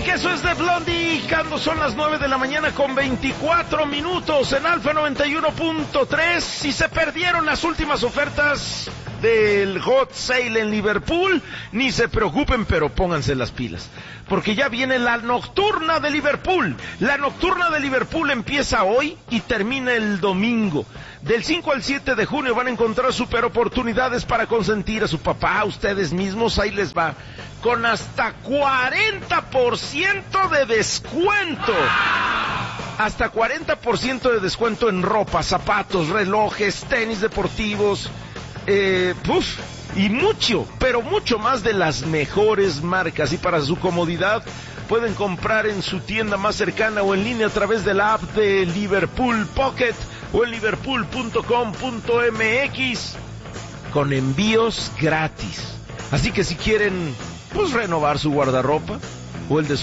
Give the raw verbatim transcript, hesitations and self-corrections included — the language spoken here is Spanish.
que eso es de Blondie, cuando son las nueve de la mañana con veinticuatro minutos en Alfa noventa y uno punto tres. Si se perdieron las últimas ofertas del Hot Sale en Liverpool, ni se preocupen, pero pónganse las pilas, porque ya viene la Nocturna de Liverpool. La Nocturna de Liverpool empieza hoy y termina el domingo. Del cinco al siete de junio van a encontrar super oportunidades para consentir a su papá, a ustedes mismos. Ahí les va, con hasta cuarenta por ciento de descuento. Hasta cuarenta por ciento de descuento en ropa, zapatos, relojes, tenis deportivos, eh, uf, y mucho, pero mucho más de las mejores marcas. Y para su comodidad pueden comprar en su tienda más cercana o en línea a través de la app de Liverpool Pocket o en liverpool punto com punto m x con envíos gratis. Así que si quieren, pues, renovar su guardarropa o el de su